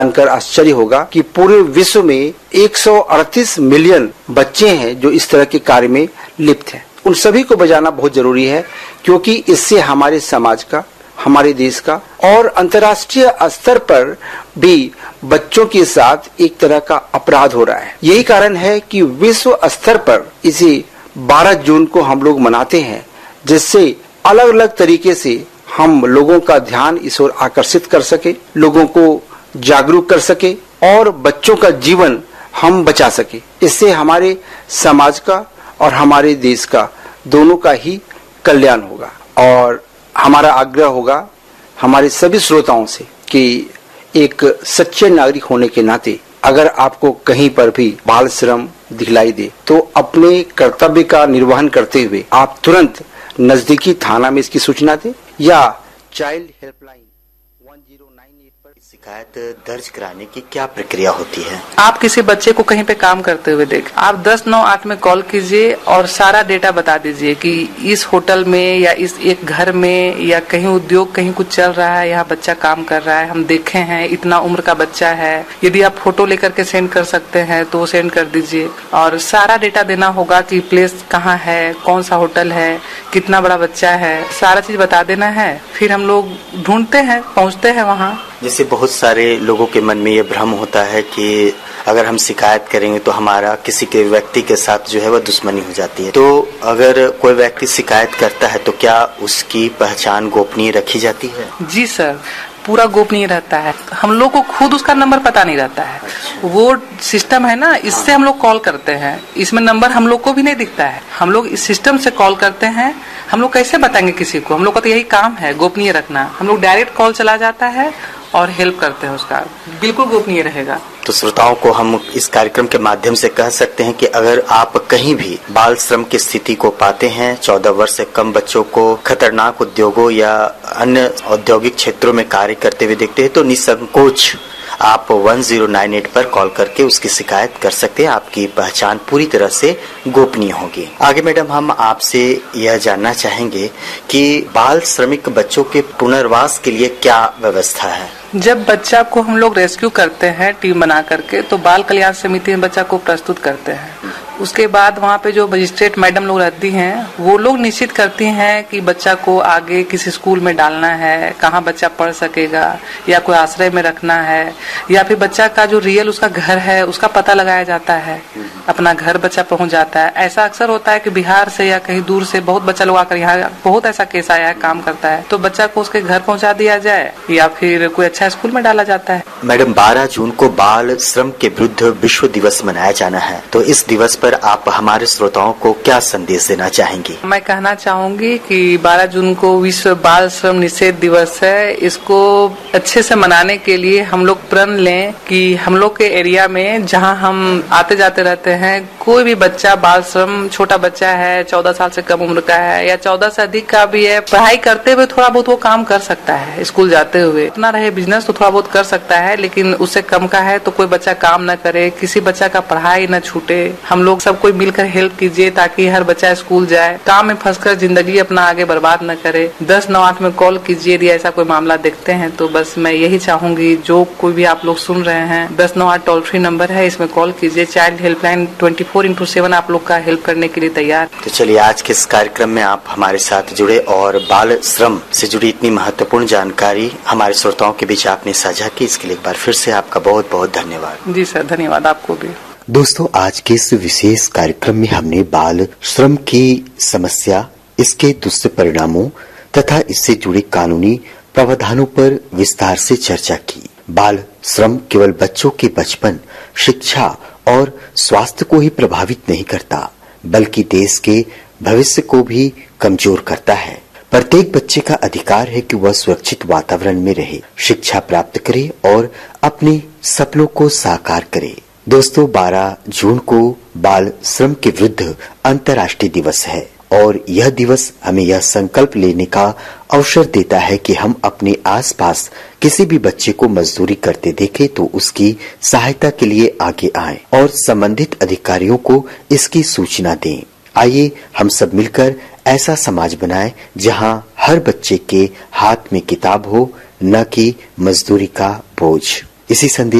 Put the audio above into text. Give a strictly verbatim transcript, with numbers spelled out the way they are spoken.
जानकर आश्चर्य होगा कि पूरे विश्व में एक सौ अड़तीस मिलियन बच्चे हैं जो इस तरह के कार्य में लिप्त हैं। उन सभी को बचाना बहुत जरूरी है, क्योंकि इससे हमारे समाज का, हमारे देश का और अंतर्राष्ट्रीय स्तर पर भी बच्चों के साथ एक तरह का अपराध हो रहा है। यही कारण है कि विश्व स्तर पर इसे बारह जून को हम लोग मनाते हैं, जिससे अलग अलग तरीके से हम लोगों का ध्यान इस ओर आकर्षित कर सके, लोगों को जागरूक कर सके और बच्चों का जीवन हम बचा सके। इससे हमारे समाज का और हमारे देश का दोनों का ही कल्याण होगा। और हमारा आग्रह होगा हमारे सभी श्रोताओं से कि एक सच्चे नागरिक होने के नाते अगर आपको कहीं पर भी बाल श्रम दिखलाई दे तो अपने कर्तव्य का निर्वहन करते हुए आप तुरंत नजदीकी थाना में इसकी सूचना दें या child helpline one zero nine eight पर शिकायत दर्ज कराने की क्या प्रक्रिया होती है? आप किसी बच्चे को कहीं पे काम करते हुए देख, आप दस नौ आठ में कॉल कीजिए और सारा डेटा बता दीजिए कि इस होटल में या इस एक घर में या कहीं उद्योग कहीं कुछ चल रहा है, यहाँ बच्चा काम कर रहा है, हम देखे हैं, इतना उम्र का बच्चा है। यदि आप फोटो लेकर के सेंड कर सकते हैं तो सेंड कर दीजिए और सारा डेटा देना होगा कि प्लेस कहाँ है, कौन सा होटल है, कितना बड़ा बच्चा है, सारा चीज बता देना है। फिर हम लोग ढूंढते हैं, पहुँचते हैं वहाँ। जैसे बहुत सारे लोगों के मन में ये भ्रम होता है कि अगर हम शिकायत करेंगे तो हमारा किसी के व्यक्ति के साथ जो है वह दुश्मनी हो जाती है, तो अगर कोई व्यक्ति शिकायत करता है तो क्या उसकी पहचान गोपनीय रखी जाती है? जी सर, पूरा गोपनीय रहता है। हम लोग को खुद उसका नंबर पता नहीं रहता है। वो सिस्टम है ना, इससे हम लोग कॉल करते हैं, इसमें नंबर हम लोग को भी नहीं दिखता है। हम लोग इस सिस्टम से कॉल करते हैं। हम लोग कैसे बताएंगे किसी को? हम लोग का तो यही काम है, गोपनीय रखना। हम लोग डायरेक्ट कॉल चला जाता है और हेल्प करते हैं, उसका बिल्कुल गोपनीय रहेगा। तो श्रोताओं को हम इस कार्यक्रम के माध्यम से कह सकते हैं कि अगर आप कहीं भी बाल श्रम की स्थिति को पाते हैं, चौदह वर्ष से कम बच्चों को खतरनाक उद्योगों या अन्य औद्योगिक क्षेत्रों में कार्य करते हुए देखते हैं तो निसंकोच आप वन जीरो नाइन एट पर कॉल करके उसकी शिकायत कर सकते हैं। आपकी पहचान पूरी तरह से गोपनीय होगी। आगे मैडम हम आपसे यह जानना चाहेंगे कि बाल श्रमिक बच्चों के पुनर्वास के लिए क्या व्यवस्था है? जब बच्चा को हम लोग रेस्क्यू करते हैं टीम बना करके तो बाल कल्याण समिति में बच्चा को प्रस्तुत करते हैं। उसके बाद वहाँ पे जो मजिस्ट्रेट मैडम लोग रहती हैं वो लोग निश्चित करती हैं कि बच्चा को आगे किसी स्कूल में डालना है, कहाँ बच्चा पढ़ सकेगा या कोई आश्रय में रखना है, या फिर बच्चा का जो रियल उसका घर है उसका पता लगाया जाता है, अपना घर बच्चा पहुँच जाता है। ऐसा अक्सर होता है कि बिहार से या कहीं दूर से बहुत बच्चा लोग आकर यहाँ, बहुत ऐसा केस आया है, काम करता है, तो बच्चा को उसके घर पहुँचा दिया जाए या फिर कोई अच्छा स्कूल में डाला जाता है। मैडम बारह जून को बाल श्रम के विरुद्ध विश्व दिवस मनाया जाना है, तो इस दिवस पर आप हमारे श्रोताओं को क्या संदेश देना चाहेंगी? मैं कहना चाहूंगी कि बारह जून को विश्व बाल श्रम निषेध दिवस है। इसको अच्छे से मनाने के लिए हम लोग प्रण लें कि हम लोग के एरिया में जहां हम आते जाते रहते हैं, कोई भी बच्चा बाल श्रम, छोटा बच्चा है, चौदह साल से कम उम्र का है या चौदह से अधिक का भी है, पढ़ाई करते हुए थोड़ा बहुत वो काम कर सकता है, स्कूल जाते हुए इतना रहे बिजनेस तो थोड़ा बहुत कर सकता है, लेकिन उससे कम का है तो कोई बच्चा काम न करे, किसी बच्चा का पढ़ाई न छूटे। हम लोग सब कोई मिलकर हेल्प कीजिए ताकि हर बच्चा स्कूल जाए, काम में फंसकर जिंदगी अपना आगे बर्बाद न करे। दस नौ आठ में कॉल कीजिए यदि ऐसा कोई मामला देखते हैं तो। बस मैं यही चाहूंगी, जो कोई भी आप लोग सुन रहे हैं, दस नौ आठ टोल फ्री नंबर है, इसमें कॉल कीजिए। Child helpline twenty four into seven आप लोग का हेल्प करने के लिए तैयार। तो चलिए आज के इस कार्यक्रम में आप हमारे साथ जुड़े और बाल श्रम से जुड़ी इतनी महत्वपूर्ण जानकारी हमारे श्रोताओं के बीच आपने साझा की, इसके लिए एक बार फिर से आपका बहुत बहुत धन्यवाद। जी सर, धन्यवाद आपको भी। दोस्तों आज के इस विशेष कार्यक्रम में हमने बाल श्रम की समस्या, इसके दुष्परिणामों तथा इससे जुड़े कानूनी प्रावधानों पर विस्तार से चर्चा की। बाल श्रम केवल बच्चों के बचपन, शिक्षा और स्वास्थ्य को ही प्रभावित नहीं करता, बल्कि देश के भविष्य को भी कमजोर करता है। प्रत्येक बच्चे का अधिकार है कि वह सुरक्षित वातावरण में रहे, शिक्षा प्राप्त करे और अपने सपनों को साकार करे। दोस्तों बारह जून को बाल श्रम के विरुद्ध अंतर्राष्ट्रीय दिवस है और यह दिवस हमें यह संकल्प लेने का अवसर देता है कि हम अपने आसपास किसी भी बच्चे को मजदूरी करते देखें तो उसकी सहायता के लिए आगे आएं और संबंधित अधिकारियों को इसकी सूचना दें। आइए हम सब मिलकर ऐसा समाज बनाएं जहां हर बच्चे के हाथ में किताब हो, न कि मजदूरी का बोझ। इसी संदेश